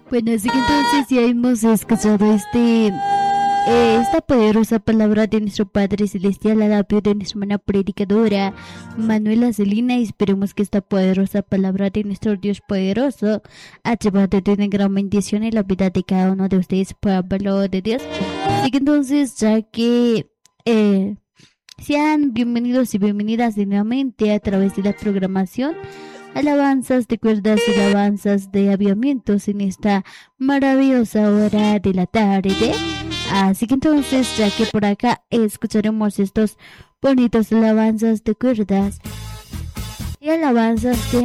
Bueno, así que entonces ya hemos escuchado esta poderosa palabra de nuestro Padre Celestial a la de nuestra hermana predicadora Manuela Celina, y esperemos que esta poderosa palabra de nuestro Dios poderoso ha llevado de una gran bendición en la vida de cada uno de ustedes, pueblo de Dios. Así que entonces, ya que sean bienvenidos y bienvenidas de nuevamente a través de la programación Alabanzas de cuerdas y alabanzas de aviamientos en esta maravillosa hora de la tarde. Así que entonces, ya que por acá escucharemos estos bonitos alabanzas de cuerdas y alabanzas de